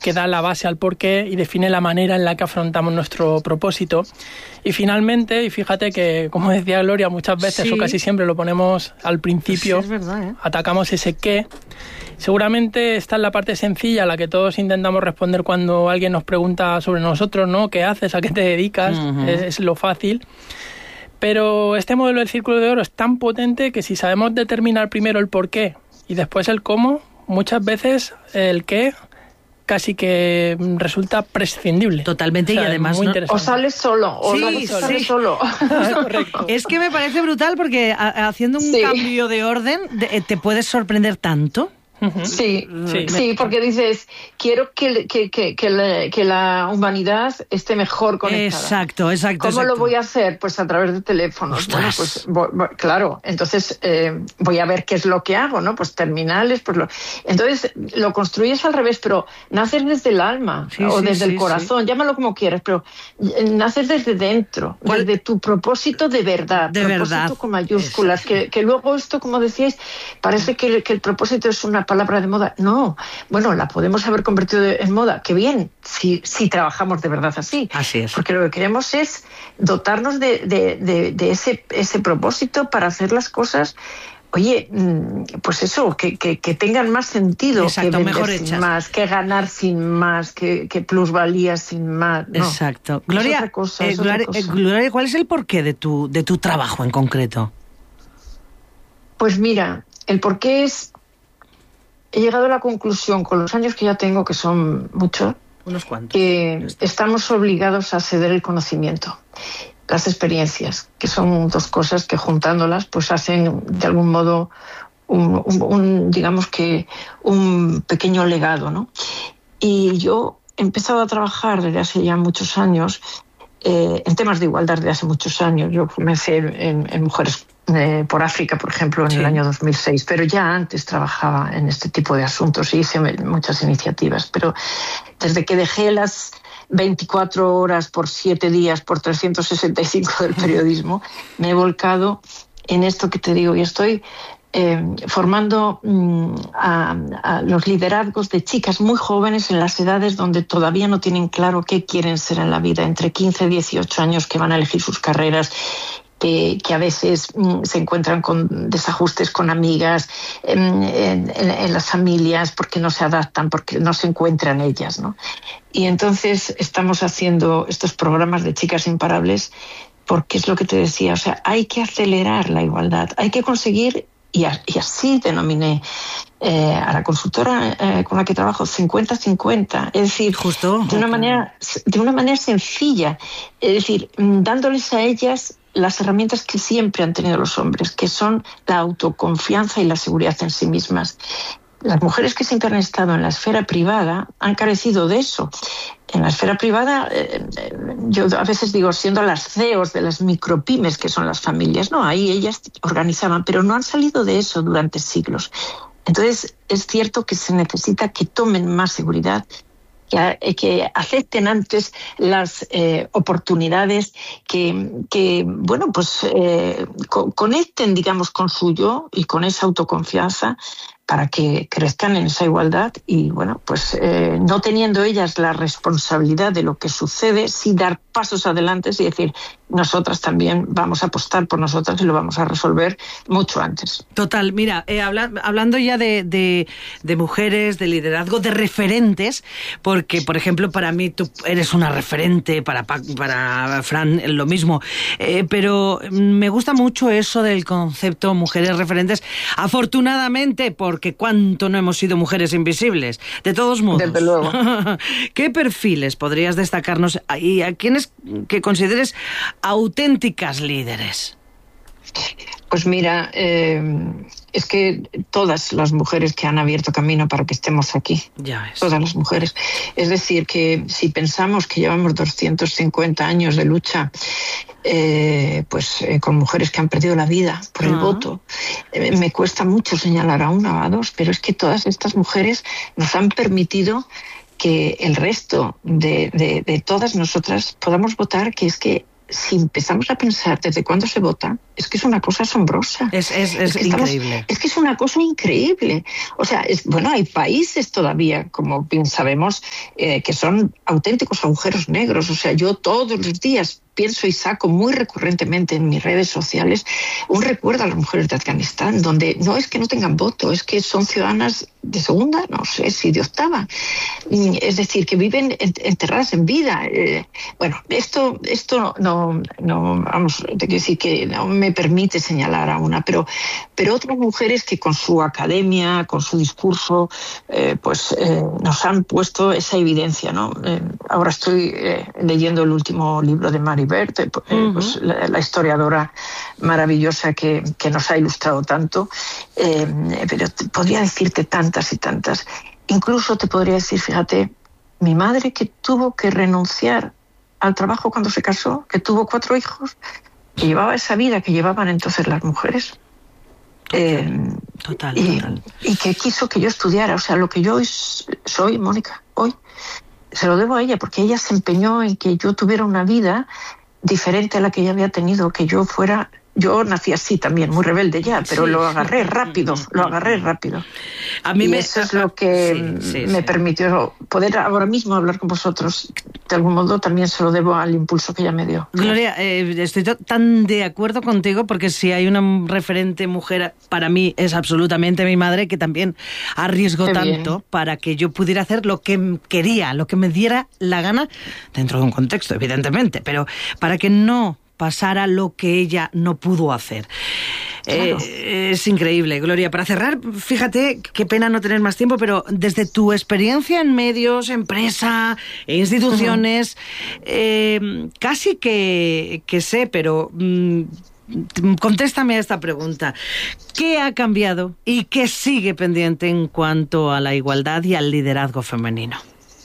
que da la base al porqué y define la manera en la que afrontamos nuestro propósito. Y finalmente, y fíjate que, como decía Gloria, muchas veces o casi siempre lo ponemos al principio, sí, es verdad, ¿eh? Atacamos ese qué. Seguramente esta es la parte sencilla a la que todos intentamos responder cuando alguien nos pregunta sobre nosotros, ¿no? ¿Qué haces? ¿A qué te dedicas? Es lo fácil. Pero este modelo del círculo de oro es tan potente que si sabemos determinar primero el por qué y después el cómo, muchas veces el qué casi que resulta prescindible. Totalmente, o sea, y además muy o sales solo, o sales solo. Correcto. Es que me parece brutal porque haciendo un cambio de orden te puedes sorprender tanto. Sí, porque dices, quiero que la humanidad esté mejor conectada. Exacto. ¿Cómo lo voy a hacer? Pues a través de teléfonos. Bueno, pues claro, entonces voy a ver qué es lo que hago, ¿no? Pues terminales, entonces lo construyes al revés, pero naces desde el alma desde el corazón, llámalo como quieras, pero naces desde dentro, desde tu propósito de verdad, propósito con mayúsculas, que luego esto, como decíais, parece que el propósito es una palabra de moda. No, bueno, la podemos haber convertido en moda. Qué bien, si trabajamos de verdad así. Así es. Porque lo que queremos es dotarnos de ese propósito para hacer las cosas, oye, pues eso, que tengan más sentido. Exacto, que mejor vender sin hechas. más, que ganar sin más, que plusvalía sin más. No. Exacto. Gloria, Gloria, ¿cuál es el porqué de tu trabajo en concreto? Pues mira, el porqué es... He llegado a la conclusión, con los años que ya tengo, que son muchos, unos cuantos, que estamos obligados a ceder el conocimiento, las experiencias, que son dos cosas que juntándolas pues hacen de algún modo digamos que un pequeño legado, ¿no? Y yo he empezado a trabajar desde hace ya muchos años en temas de igualdad desde hace muchos años. Yo comencé en Mujeres por África, por ejemplo, en el año 2006, pero ya antes trabajaba en este tipo de asuntos y hice muchas iniciativas. Pero desde que dejé las 24 horas por 7 días por 365 del periodismo, me he volcado en esto que te digo y estoy formando a los liderazgos de chicas muy jóvenes en las edades donde todavía no tienen claro qué quieren ser en la vida, entre 15 y 18 años, que van a elegir sus carreras, que a veces se encuentran con desajustes con amigas, en las familias, porque no se adaptan, porque no se encuentran ellas, ¿no? Y entonces estamos haciendo estos programas de Chicas Imparables porque es lo que te decía, o sea, hay que acelerar la igualdad, hay que conseguir, y así denominé a la consultora con la que trabajo, 50-50, es decir, justo de una manera sencilla, es decir, dándoles a ellas las herramientas que siempre han tenido los hombres, que son la autoconfianza y la seguridad en sí mismas. Las mujeres que siempre han estado en la esfera privada han carecido de eso. En la esfera privada, yo a veces digo, siendo las CEOs de las micropymes, que son las familias, no, ahí ellas organizaban, pero no han salido de eso durante siglos. Entonces, es cierto que se necesita que tomen más seguridad, que acepten antes las oportunidades, que bueno, pues conecten, digamos, con su yo y con esa autoconfianza para que crezcan en esa igualdad y, bueno, pues no teniendo ellas la responsabilidad de lo que sucede, sí dar pasos adelante y decir, nosotras también vamos a apostar por nosotras y lo vamos a resolver mucho antes. Total, mira, hablando ya de mujeres, de liderazgo, de referentes, porque, por ejemplo, para mí tú eres una referente, para Fran lo mismo, pero me gusta mucho eso del concepto mujeres referentes, afortunadamente, porque cuánto no hemos sido mujeres invisibles. De todos modos, desde luego. ¿Qué perfiles podrías destacarnos y a quienes que consideres auténticas líderes? Pues mira, es que todas las mujeres que han abierto camino para que estemos aquí, todas las mujeres. Es decir, que si pensamos que llevamos 250 años de lucha, con mujeres que han perdido la vida por el voto, me cuesta mucho señalar a una o a dos, pero es que todas estas mujeres nos han permitido que el resto de todas nosotras podamos votar, que es que si empezamos a pensar desde cuándo se vota, es que es una cosa asombrosa. Es increíble. Es que es una cosa increíble. O sea, hay países todavía, como bien sabemos, que son auténticos agujeros negros. O sea, yo todos los días pienso y saco muy recurrentemente en mis redes sociales un recuerdo a las mujeres de Afganistán, donde no es que no tengan voto, es que son ciudadanas de segunda, no sé si de octava. Es decir, que viven enterradas en vida. Esto no vamos, te quiero decir que no me permite señalar a una, pero otras mujeres que con su academia, con su discurso, nos han puesto esa evidencia, ¿no? Ahora estoy leyendo el último libro de Mary Bird, la historiadora maravillosa que nos ha ilustrado tanto, pero podría decirte tantas y tantas. Incluso te podría decir, fíjate, mi madre que tuvo que renunciar al trabajo cuando se casó, que tuvo 4 hijos, que llevaba esa vida que llevaban entonces las mujeres. Total. Y que quiso que yo estudiara. O sea, lo que yo hoy soy, Mónica, hoy, se lo debo a ella, porque ella se empeñó en que yo tuviera una vida diferente a la que ella había tenido, que yo fuera... Yo nací así también, muy rebelde ya, pero lo agarré rápido. A mí eso es lo que me permitió poder ahora mismo hablar con vosotros. De algún modo también se lo debo al impulso que ella me dio. Gloria, estoy tan de acuerdo contigo, porque si hay una referente mujer, para mí es absolutamente mi madre, que también arriesgó tanto para que yo pudiera hacer lo que quería, lo que me diera la gana, dentro de un contexto, evidentemente, pero para que no pasara lo que ella no pudo hacer. Claro. Es increíble, Gloria. Para cerrar, fíjate, qué pena no tener más tiempo, pero desde tu experiencia en medios, empresa, instituciones, casi que sé, pero contéstame a esta pregunta. ¿Qué ha cambiado y qué sigue pendiente en cuanto a la igualdad y al liderazgo femenino?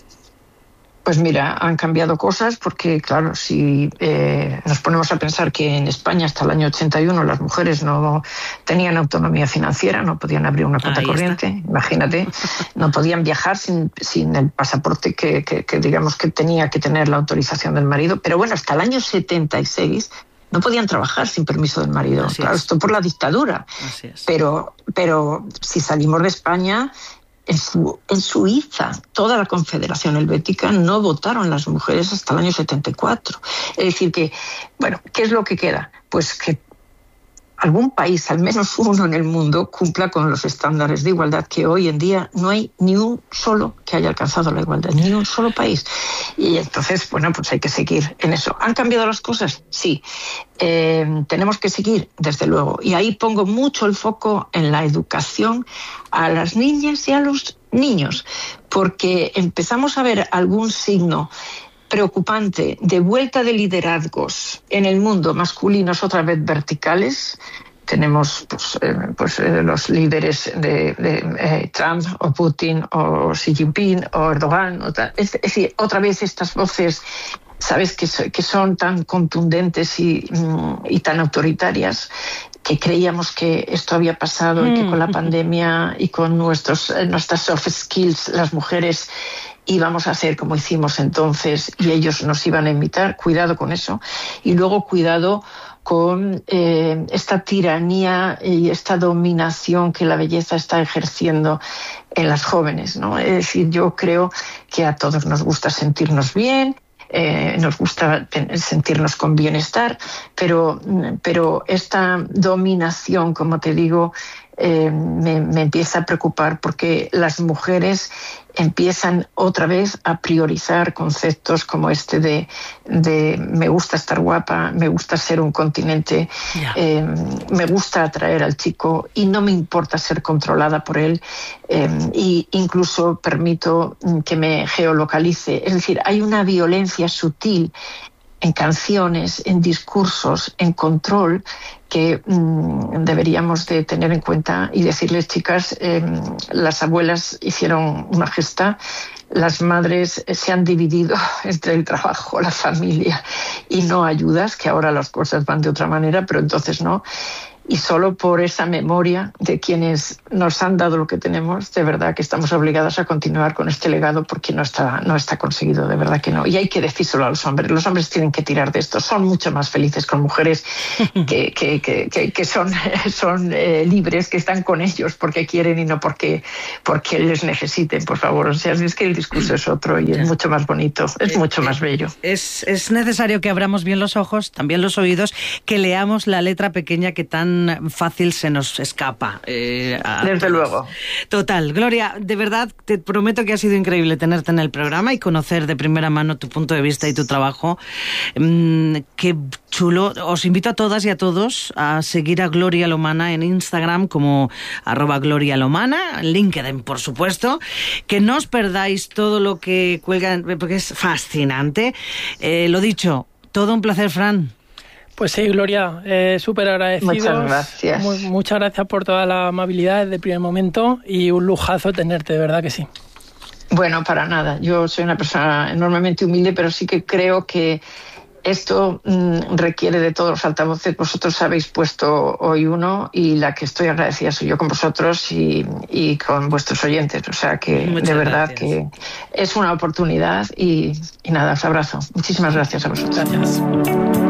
Pues mira, han cambiado cosas porque, claro, si nos ponemos a pensar que en España hasta el año 81 las mujeres no tenían autonomía financiera, no podían abrir una cuenta corriente, imagínate, no podían viajar sin el pasaporte que digamos que tenía que tener la autorización del marido, pero bueno, hasta el año 76 no podían trabajar sin permiso del marido. Claro, esto por la dictadura. Pero si salimos de España... En Suiza, toda la Confederación Helvética no votaron las mujeres hasta el año 74. Es decir que, bueno, ¿qué es lo que queda? Pues que algún país, al menos uno en el mundo, cumpla con los estándares de igualdad, que hoy en día no hay ni un solo que haya alcanzado la igualdad, ni un solo país. Y entonces, bueno, pues hay que seguir en eso. ¿Han cambiado las cosas? Sí. Tenemos que seguir, desde luego. Y ahí pongo mucho el foco en la educación a las niñas y a los niños, porque empezamos a ver algún signo preocupante de vuelta de liderazgos en el mundo masculinos otra vez verticales. Tenemos los líderes de Trump o Putin o Xi Jinping o Erdogan. Es decir, otra vez estas voces, sabes, que son tan contundentes y tan autoritarias, que creíamos que esto había pasado y que con la pandemia y con nuestras soft skills las mujeres íbamos a hacer como hicimos entonces y ellos nos iban a imitar. Cuidado con eso. Y luego cuidado con esta tiranía y esta dominación que la belleza está ejerciendo en las jóvenes, ¿no? Es decir, yo creo que a todos nos gusta sentirnos bien, nos gusta sentirnos con bienestar, pero esta dominación, como te digo, me empieza a preocupar, porque las mujeres empiezan otra vez a priorizar conceptos como este de me gusta estar guapa, me gusta ser un continente, me gusta atraer al chico y no me importa ser controlada por él, y incluso permito que me geolocalice. Es decir, hay una violencia sutil en canciones, en discursos, en control, que deberíamos de tener en cuenta y decirles, chicas, las abuelas hicieron una gesta, las madres se han dividido entre el trabajo, la familia y no ayudas, que ahora las cosas van de otra manera, pero entonces no. y solo por esa memoria de quienes nos han dado lo que tenemos, de verdad que estamos obligados a continuar con este legado, porque no está conseguido, de verdad que no. Y hay que decírselo a los hombres tienen que tirar de esto, son mucho más felices con mujeres que son libres, que están con ellos porque quieren y no porque les necesiten, por favor. O sea, es que el discurso es otro y es mucho más bonito, es mucho más bello. Es necesario que abramos bien los ojos, también los oídos, que leamos la letra pequeña que tan fácil se nos escapa. Desde luego. Total. Gloria, de verdad, te prometo que ha sido increíble tenerte en el programa y conocer de primera mano tu punto de vista y tu trabajo. Qué chulo. Os invito a todas y a todos a seguir a Gloria Lomana en Instagram como @glorialomana, en LinkedIn, por supuesto. Que no os perdáis todo lo que cuelgan, porque es fascinante. Lo dicho, todo un placer, Fran. Pues sí, Gloria, súper agradecidos. Muchas gracias. Muchas gracias por toda la amabilidad desde el primer momento y un lujazo tenerte, de verdad que sí. Bueno, para nada. Yo soy una persona enormemente humilde, pero sí que creo que esto requiere de todos los altavoces. Vosotros habéis puesto hoy uno y la que estoy agradecida soy yo con vosotros y con vuestros oyentes. O sea que de verdad que es una oportunidad y nada, os abrazo. Muchísimas gracias a vosotros. Gracias.